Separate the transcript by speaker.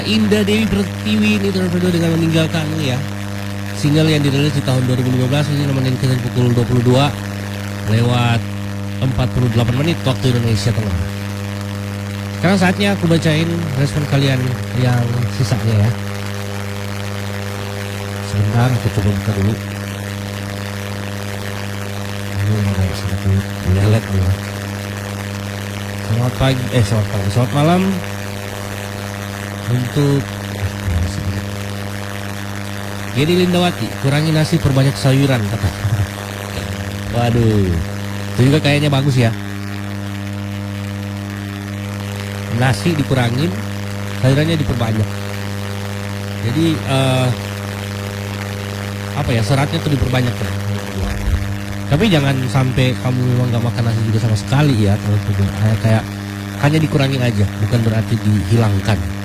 Speaker 1: Indah Dewi Pertiwi ini terpadu dengan meninggalkan ya. Single yang dirilis di tahun 2015 ini nemenin kita di pukul 22 lewat 48 menit waktu Indonesia Tengah. Sekarang saatnya aku bacain respon kalian yang sisanya ya. Sebentar aku coba buka dulu. Ini ada sedikit melet ya. Selamat pagi, selamat malam untuk Gedi Lindawati, kurangi nasi perbanyak sayuran kata. Waduh, itu juga kayaknya bagus ya. Nasi dikurangin, sayurannya diperbanyak. Jadi apa ya, seratnya tuh diperbanyak ya. Tapi jangan sampai kamu memang nggak makan nasi juga sama sekali ya. Kalau kayak hanya dikurangi aja, bukan berarti dihilangkan.